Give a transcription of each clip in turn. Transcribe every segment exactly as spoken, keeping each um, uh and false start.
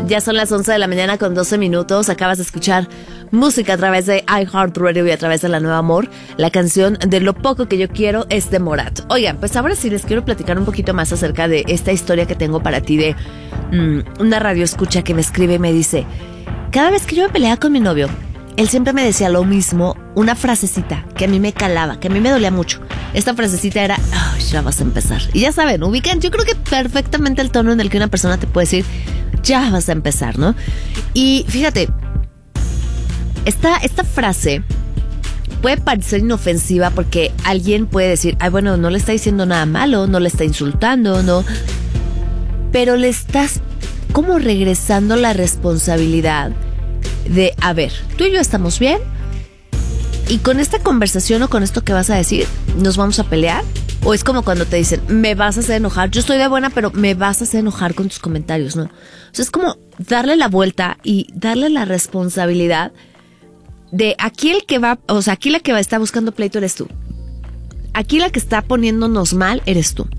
Ya son las once de la mañana con doce minutos. Acabas de escuchar música a través de iHeartRadio y a través de La Nueva Amor. La canción de Lo Poco Que Yo Quiero es de Morat. Oigan, pues ahora sí les quiero platicar un poquito más acerca de esta historia que tengo para ti de mmm, una radio escucha que me escribe y me dice: cada vez que yo me peleaba con mi novio, él siempre me decía lo mismo, una frasecita que a mí me calaba, que a mí me dolía mucho. Esta frasecita era: oh, ya vas a empezar. Y ya saben, ubican, yo creo que perfectamente el tono en el que una persona te puede decir: ya vas a empezar, ¿no? Y fíjate, esta, esta frase puede parecer inofensiva porque alguien puede decir: ay, bueno, no le está diciendo nada malo, no le está insultando, no. Pero le estás como regresando la responsabilidad de: a ver, tú y yo estamos bien, y con esta conversación o con esto que vas a decir, ¿nos vamos a pelear? O es como cuando te dicen: me vas a hacer enojar, yo estoy de buena, pero me vas a hacer enojar con tus comentarios, ¿no? O sea, es como darle la vuelta y darle la responsabilidad de aquí el que va, o sea, aquí la que va, está buscando pleito eres tú. Aquí la que está poniéndonos mal eres tú.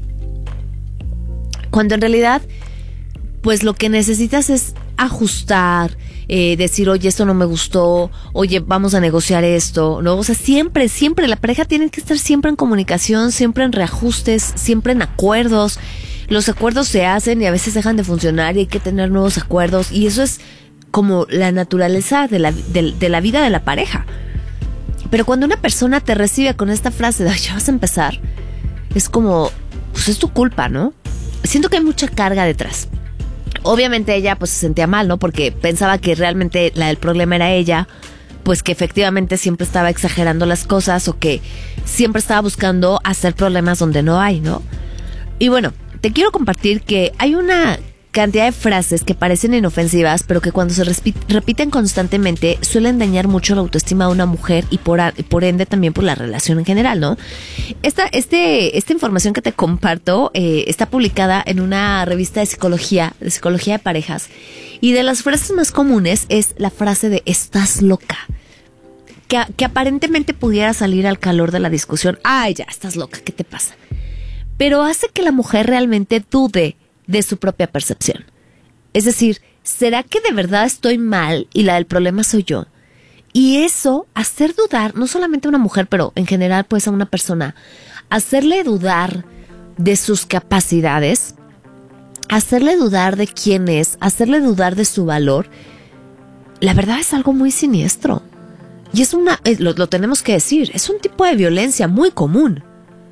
Cuando en realidad, pues lo que necesitas es ajustar, eh, decir: oye, esto no me gustó, oye, vamos a negociar esto, ¿no? O sea, siempre, siempre, la pareja tiene que estar siempre en comunicación, siempre en reajustes, siempre en acuerdos. Los acuerdos se hacen y a veces dejan de funcionar y hay que tener nuevos acuerdos, y eso es como la naturaleza de la, de, de la vida de la pareja. Pero cuando una persona te recibe con esta frase de: ya vas a empezar, es como, pues es tu culpa, ¿no? Siento que hay mucha carga detrás. Obviamente ella pues se sentía mal, ¿no? Porque pensaba que realmente la del problema era ella, pues que efectivamente siempre estaba exagerando las cosas o que siempre estaba buscando hacer problemas donde no hay, ¿no? Y bueno, te quiero compartir que hay una cantidad de frases que parecen inofensivas, pero que cuando se repiten constantemente suelen dañar mucho la autoestima de una mujer y por, a, por ende también por la relación en general, ¿no? Esta, este, esta información que te comparto eh, está publicada en una revista de psicología, de psicología de parejas, y de las frases más comunes es la frase de: estás loca. Que, que aparentemente pudiera salir al calor de la discusión: ay, ya, estás loca, ¿qué te pasa? Pero hace que la mujer realmente dude de su propia percepción. Es decir, ¿será que de verdad estoy mal y la del problema soy yo? Y eso, hacer dudar, no solamente a una mujer, pero en general pues a una persona, hacerle dudar de sus capacidades, hacerle dudar de quién es, hacerle dudar de su valor, la verdad es algo muy siniestro. Y es una, lo, lo tenemos que decir, es un tipo de violencia muy común.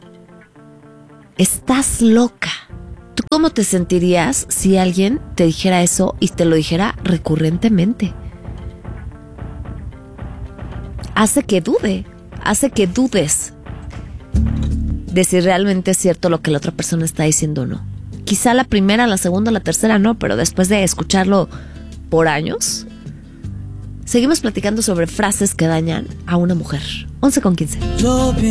Estás loca. ¿Tú cómo te sentirías si alguien te dijera eso y te lo dijera recurrentemente? Hace que dude, hace que dudes de si realmente es cierto lo que la otra persona está diciendo o no. Quizá la primera, la segunda, la tercera no, pero después de escucharlo por años, seguimos platicando sobre frases que dañan a una mujer. once con quince.